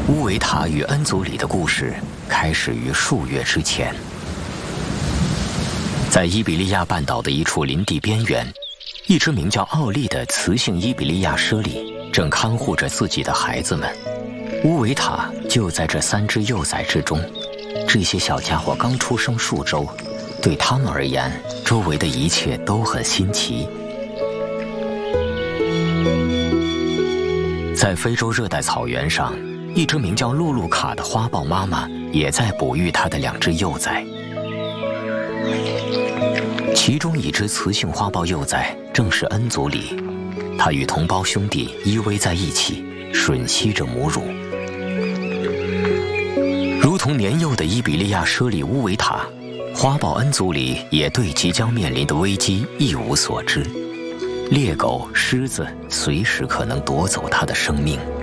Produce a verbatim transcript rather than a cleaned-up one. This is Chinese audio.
乌维塔与恩祖里的故事开始于数月之前。在伊比利亚半岛的一处林地边缘，一只名叫奥利的雌性伊比利亚猞猁正看护着自己的孩子们。乌维塔就在这三只幼崽之中。这些小家伙刚出生数周，对他们而言，周围的一切都很新奇。在非洲热带草原上，一只名叫露露卡的花豹妈妈也在哺育她的两只幼崽。其中一只雌性花豹幼崽正是恩祖里，它与同胞兄弟依偎在一起，吮吸着母乳。如同年幼的伊比利亚猞猁乌维塔，花豹恩祖里也对即将面临的危机一无所知。猎狗、狮子随时可能夺走它的生命。